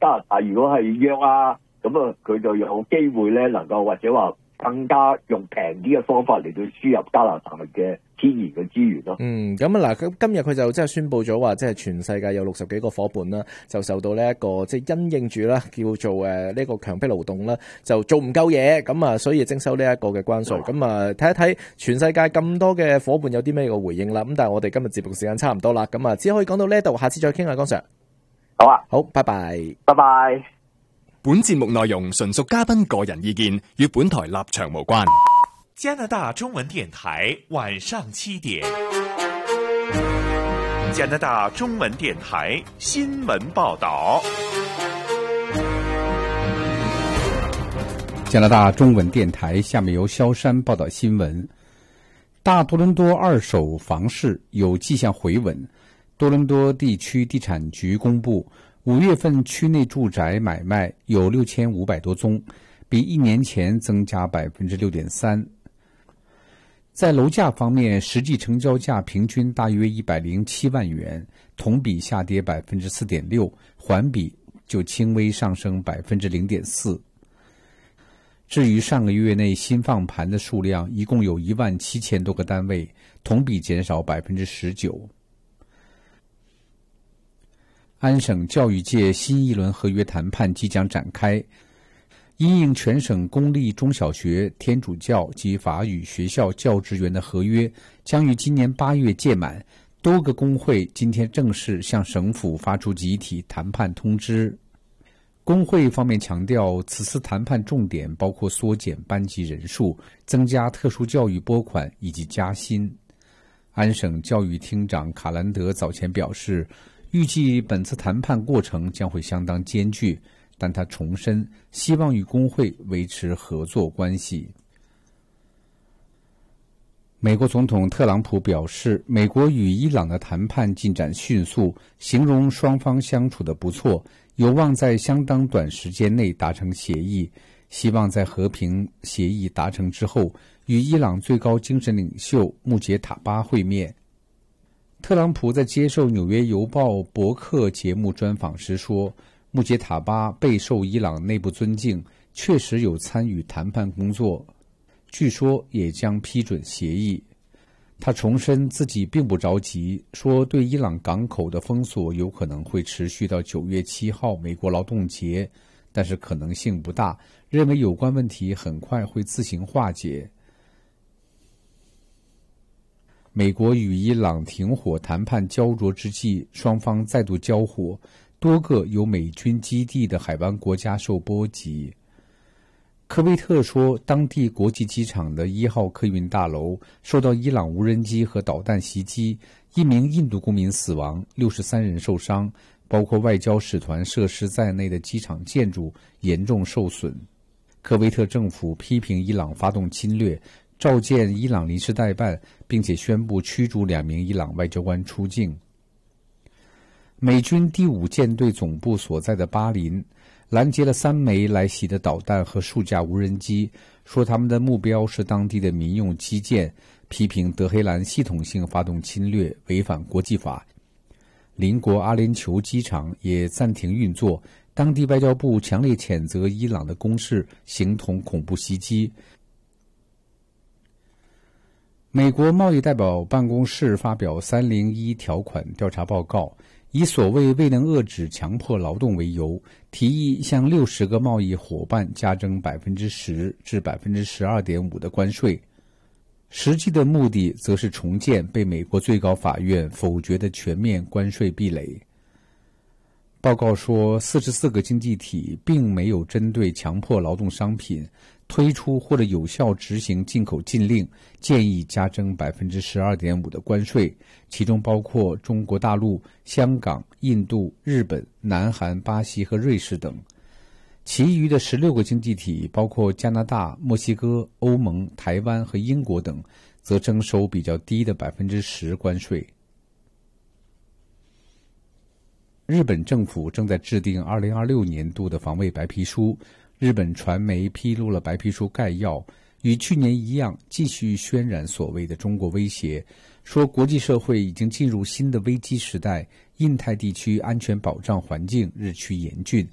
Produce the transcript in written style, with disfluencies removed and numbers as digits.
加拿大如果係約啊，咁啊佢就有機會咧能夠或者話更加用平啲嘅方法嚟到輸入加拿大嘅天然嘅資源咯。 咁啊嗱，今日佢就即係宣布咗話，即係全世界有60幾個伙伴啦，就受到呢一個即係因應住啦，叫做呢個強迫勞動啦，就做唔夠嘢，咁啊，所以徵收呢一個嘅關稅。咁啊，睇一睇全世界咁多嘅伙伴有啲咩嘅回應啦。咁但係我哋今日節目時間差唔多啦，咁啊，只可以講到呢度，下次再傾下，江 Sir。 好啊， 好，拜拜， 拜拜。 本節目內容純屬嘉賓個人意見，與本台立場無關。 加拿大中文電台晚上7點，加拿大中文電台新聞報道。 加拿大中文電台下面由蕭山報道新聞。大多倫多二手房市有跡象回穩。多倫多地區地產局公布5月份區內住宅買賣有6500多宗，比1年前增加 6.3%。在樓價方面，實際成交價平均大約107萬元，同比下跌 4.6%， 環比就輕微上升 0.4%。至於上個月內新放盤的數量，一共有17000多個單位，同比減少 19%。安省教育界新一輪合約談判即將展開，因應全省公立中小學、天主教及法語學校教職員的合約將於今年8月屆滿，多個工會今天正式向省府發出集體談判通知。工會方面強調，此次談判重點包括縮減班級人數、增加特殊教育撥款以及加薪。安省教育廳長卡蘭德早前表示，預計本次談判過程將會相當艱巨，但他重申希望與工會維持合作關係。美國總統特朗普表示，美國與伊朗的談判進展迅速，形容雙方相處得不錯，有望在相當短時間內達成協議，希望在和平協議達成之後，與伊朗最高精神領袖穆傑塔巴會面。特朗普在接受《紐約郵報》博客節目專訪時說，穆傑塔巴備受伊朗內部尊敬，確實有參與談判工作，據說也將批准協議。他重申自己並不着急，說對伊朗港口的封鎖有可能會持續到9月7號美國勞動節，但是可能性不大，認為有關問題很快會自行化解。美國與伊朗停火談判膠著之際，雙方再度交火，多個有美軍基地的海灣國家受波及。科威特說，當地國際機場的1號客運大樓受到伊朗無人機和導彈襲擊，1名印度公民死亡，63人受傷，包括外交使團設施在內的機場建築嚴重受損。科威特政府批評伊朗發動侵略，召見伊朗臨時代辦，並且宣布驅逐2名伊朗外交官出境。美軍第5艦隊總部所在的巴林攔截了3枚來襲的導彈和數架無人機，說他們的目標是當地的民用基建，批評德黑蘭系統性發動侵略，違反國際法。鄰國阿聯酋機場也暫停運作，當地外交部強烈譴責伊朗的攻勢形同恐怖襲擊。美國貿易代表辦公室發表301條款調查報告，以所謂未能遏止強迫勞動為由，提議向60個貿易夥伴加徵 10% 至 12.5% 的關稅。實際的目的則是重建被美國最高法院否決的全面關稅壁壘。報告說，44個經濟體並沒有針對強迫勞動商品推出或者有效執行進口禁令，建議加徵 12.5% 的關稅，其中包括中國大陸、香港、印度、日本、南韓、巴西和瑞士等。其餘的16個經濟體，包括加拿大、墨西哥、歐盟、台灣和英國等，則徵收比較低的 10% 關稅。日本政府正在制定2026年度的防衛白皮書，日本傳媒披露了白皮書概要，與去年一樣，繼續渲染所謂的中國威脅，說國際社會已經進入新的危機時代，印太地區安全保障環境日趨嚴峻，